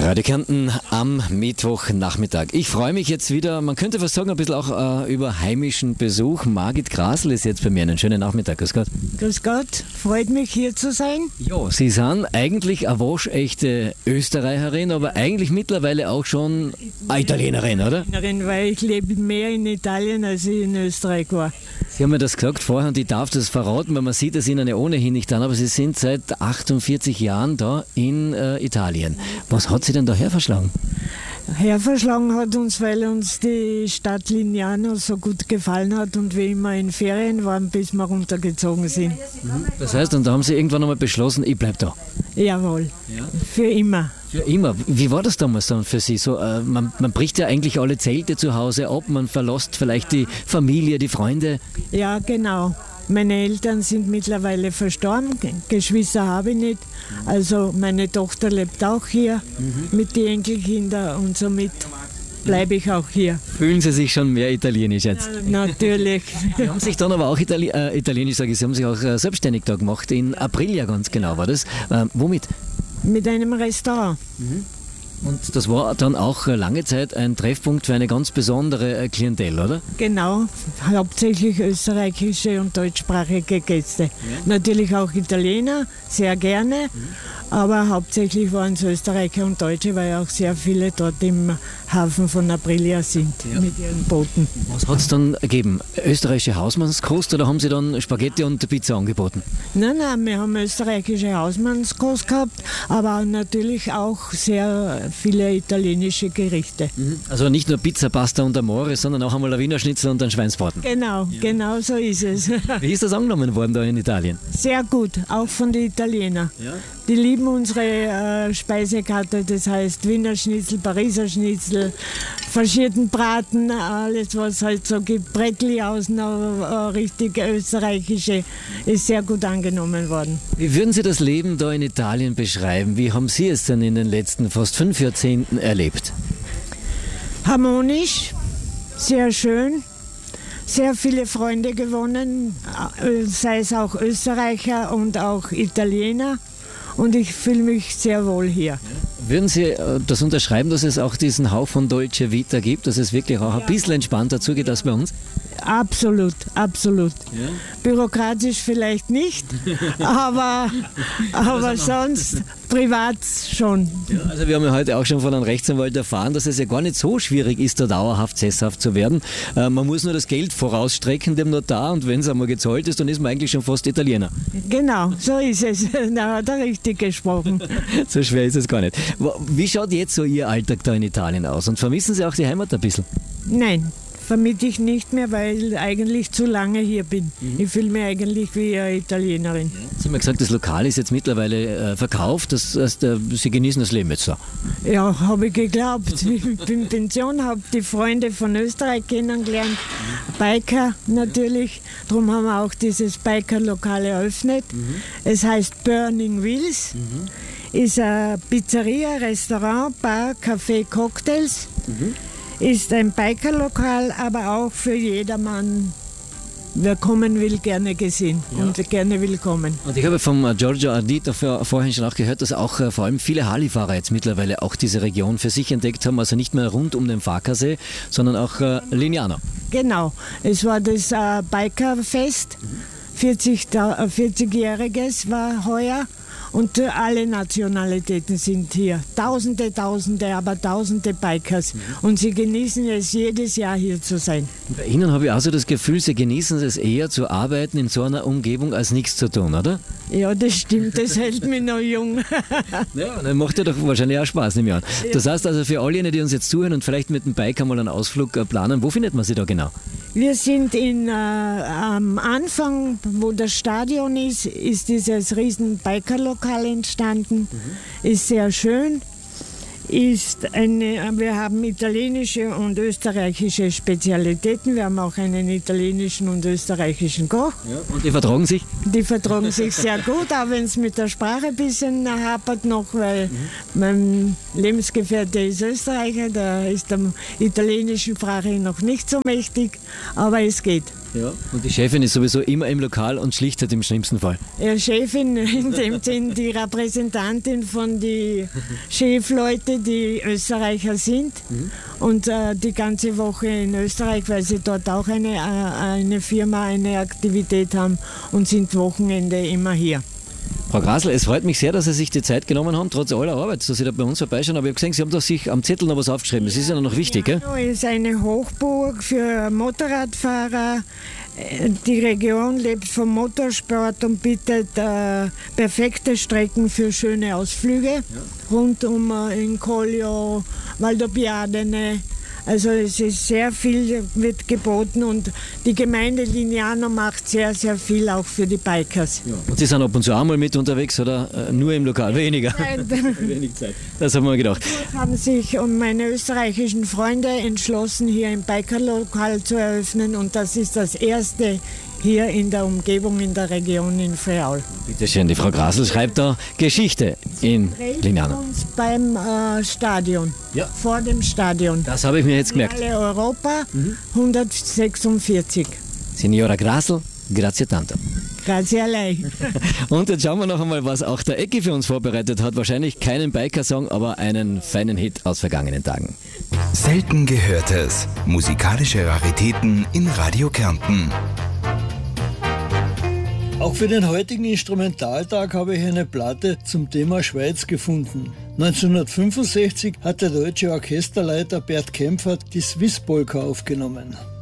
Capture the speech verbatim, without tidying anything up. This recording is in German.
Radio Kärnten am Mittwochnachmittag. Ich freue mich jetzt wieder, man könnte fast sagen, ein bisschen auch äh, über heimischen Besuch. Margit Grasl ist jetzt bei mir. Einen schönen Nachmittag. Grüß Gott. Grüß Gott, freut mich hier zu sein. Ja, Sie sind eigentlich eine waschechte Österreicherin, aber eigentlich mittlerweile auch schon eine Italienerin, oder? Italienerin, weil ich lebe mehr in Italien, als ich in Österreich war. Sie haben mir das gesagt vorher und ich darf das verraten, weil man sieht es Ihnen ja ohnehin nicht an, aber Sie sind seit achtundvierzig Jahren da in äh, Italien. Was hat Sie denn daher verschlagen? Herverschlagen hat uns, weil uns die Stadt Lignano so gut gefallen hat und wir immer in Ferien waren, bis wir runtergezogen sind. Das heißt, und da haben Sie irgendwann einmal beschlossen, ich bleibe da. Jawohl, Ja. für immer. Für immer. Wie war das damals dann für Sie? So, äh, man, man bricht ja eigentlich alle Zelte zu Hause ab, man verlässt vielleicht die Familie, die Freunde. Ja, genau. Meine Eltern sind mittlerweile verstorben, Geschwister habe ich nicht. Also meine Tochter lebt auch hier mhm. mit den Enkelkindern und somit bleibe ich auch hier. Fühlen Sie sich schon mehr italienisch jetzt? Ja, natürlich. Sie haben sich dann aber auch Itali äh, italienisch, sage ich, Sie haben sich auch äh, selbstständig da gemacht, in Aprilia ganz genau war das. Äh, womit? Mit einem Restaurant. Mhm. Und das war dann auch lange Zeit ein Treffpunkt für eine ganz besondere Klientel, oder? Genau, hauptsächlich österreichische und deutschsprachige Gäste. Ja. Natürlich auch Italiener, sehr gerne, mhm. aber hauptsächlich waren es Österreicher und Deutsche, weil auch sehr viele dort im Hafen von Aprilia sind, ja. mit ihren Booten. Was hat es dann gegeben? Österreichische Hausmannskost oder haben Sie dann Spaghetti und Pizza angeboten? Nein, nein, wir haben österreichische Hausmannskost gehabt, aber natürlich auch sehr viele italienische Gerichte. Also nicht nur Pizza, Pasta und Amore, sondern auch einmal ein Wiener Schnitzel und ein Schweinsbraten. Genau, ja. genau so ist es. Wie ist das angenommen worden da in Italien? Sehr gut, auch von den Italienern. Ja. Die lieben unsere äh, Speisekarte, das heißt Wiener Schnitzel, Pariser Schnitzel, faschierten Braten, alles was halt so gibt, Brätli außen, äh, richtig österreichische, ist sehr gut angenommen worden. Wie würden Sie das Leben da in Italien beschreiben? Wie haben Sie es denn in den letzten fast fünf Jahrzehnten erlebt? Harmonisch, sehr schön, sehr viele Freunde gewonnen, sei es auch Österreicher und auch Italiener. Und ich fühle mich sehr wohl hier. Würden Sie das unterschreiben, dass es auch diesen Hauch von Dolce Vita gibt, dass es wirklich auch ein bisschen entspannter zugeht als bei uns? Absolut, absolut. Ja. Bürokratisch vielleicht nicht, aber, aber sonst privat schon. Ja, also wir haben ja heute auch schon von einem Rechtsanwalt erfahren, dass es ja gar nicht so schwierig ist, da dauerhaft sesshaft zu werden. Äh, man muss nur das Geld vorausstrecken dem Notar und wenn es einmal gezahlt ist, dann ist man eigentlich schon fast Italiener. Genau, so ist es. Da hat er richtig gesprochen. So schwer ist es gar nicht. Wie schaut jetzt so Ihr Alltag da in Italien aus und vermissen Sie auch die Heimat ein bisschen? Nein. Vermiete ich nicht mehr, weil ich eigentlich zu lange hier bin. Mhm. Ich fühle mich eigentlich wie eine Italienerin. Sie haben ja gesagt, das Lokal ist jetzt mittlerweile äh, verkauft, das heißt, äh, Sie genießen das Leben jetzt da. Ja, habe ich geglaubt. Ich bin in Pension, habe die Freunde von Österreich kennengelernt, Biker natürlich. Darum haben wir auch dieses Biker-Lokal eröffnet. Mhm. Es heißt Burning Wheels. Mhm. Ist eine Pizzeria, Restaurant, Bar, Café, Cocktails. Mhm. Ist ein Bikerlokal, aber auch für jedermann, wer kommen will, gerne gesehen ja. und gerne willkommen. Und ich habe vom Giorgio Ardito vorhin schon auch gehört, dass auch äh, vor allem viele Harley-Fahrer jetzt mittlerweile auch diese Region für sich entdeckt haben, also nicht mehr rund um den Farkasee, sondern auch äh, Lignano. Genau, es war das äh, Bikerfest, vierzig, vierzigjähriges war heuer. Und alle Nationalitäten sind hier. Tausende, Tausende, aber Tausende Bikers. Mhm. Und sie genießen es jedes Jahr hier zu sein. Bei Ihnen habe ich auch so das Gefühl, Sie genießen es eher zu arbeiten in so einer Umgebung als nichts zu tun, oder? Ja, das stimmt. Das hält mich noch jung. Ja, dann macht ja doch wahrscheinlich auch Spaß, nehme ich an. Ja. Das heißt also für all jene, die uns jetzt zuhören und vielleicht mit dem Bike einmal einen Ausflug planen, wo findet man Sie da genau? Wir sind in, äh, am Anfang, wo das Stadion ist, ist dieses riesen Bikerlokal entstanden. Mhm. Ist sehr schön. Ist eine, wir haben italienische und österreichische Spezialitäten. Wir haben auch einen italienischen und österreichischen Koch. Ja, und die vertragen sich? Die vertragen sich sehr gut, auch wenn es mit der Sprache ein bisschen hapert noch, weil mhm. mein Lebensgefährte ist Österreicher, der ist der italienischen Sprache noch nicht so mächtig, aber es geht. Ja. Und die Chefin ist sowieso immer im Lokal und schlichtet im schlimmsten Fall. Ja, Chefin in dem Sinn die Repräsentantin von den Chefleuten, die Österreicher sind. Mhm. Und äh, die ganze Woche in Österreich, weil sie dort auch eine, äh, eine Firma, eine Aktivität haben und sind Wochenende immer hier. Frau Grasl, es freut mich sehr, dass Sie sich die Zeit genommen haben, trotz aller Arbeit, dass Sie da bei uns vorbeischauen. Aber ich habe gesehen, Sie haben da sich am Zettel noch was aufgeschrieben. Das ist ja noch wichtig, gell? Ja, ist eine Hochburg für Motorradfahrer. Die Region lebt vom Motorsport und bietet äh, perfekte Strecken für schöne Ausflüge. Ja. Rund um äh, in Collio, Valdobbiadene. Also es ist sehr viel, wird geboten und die Gemeinde Lignano macht sehr, sehr viel auch für die Bikers. Ja. Und Sie sind ab und zu einmal mit unterwegs oder äh, nur im Lokal? Weniger? Wenig Zeit. Das haben wir gedacht. Haben sich und meine österreichischen Freunde entschlossen, hier ein Bikerlokal zu eröffnen und das ist das erste hier in der Umgebung, in der Region in Friaul. Bitte schön, die Frau Grasl schreibt da Geschichte in Lignano. Uns beim äh, Stadion, ja. Vor dem Stadion. Das habe ich mir jetzt gemerkt. Alle Europa, mhm. hundertsechsundvierzig. Signora Grasl, grazie tanto. Grazie a lei. Und jetzt schauen wir noch einmal, was auch der Ecki für uns vorbereitet hat. Wahrscheinlich keinen Biker-Song, aber einen feinen Hit aus vergangenen Tagen. Selten Gehörtes. Musikalische Raritäten in Radio Kärnten. Auch für den heutigen Instrumentaltag habe ich eine Platte zum Thema Schweiz gefunden. neunzehnhundertfünfundsechzig hat der deutsche Orchesterleiter Bert Kempfert die Swiss Polka aufgenommen.